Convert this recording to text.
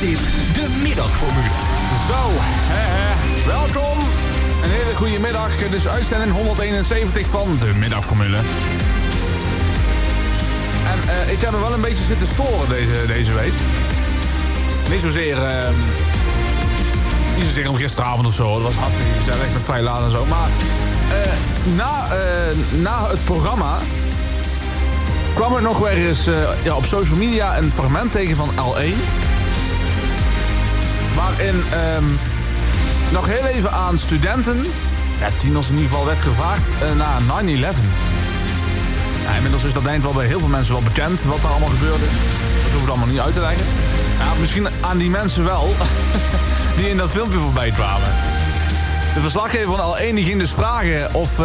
dit de middagformule. Zo, welkom. Een hele goede middag. Het is uitzending 171 van de middagformule. En ik heb er wel een beetje zitten storen deze week. Niet zozeer om gisteravond of zo. Dat was hartstikke gezellig met vrij laat en zo. Maar na het programma kwam ik nog weer eens op social media een fragment tegen van L1. Waarin nog heel even aan studenten, tieners in ieder geval, werd gevraagd naar 9/11. Ja, inmiddels is dat denk ik wel bij heel veel mensen wel bekend wat er allemaal gebeurde. Dat hoef ik allemaal niet uit te leggen. Ja, misschien aan die mensen wel, die in dat filmpje voorbij kwamen. De verslaggever van L1 die ging dus vragen of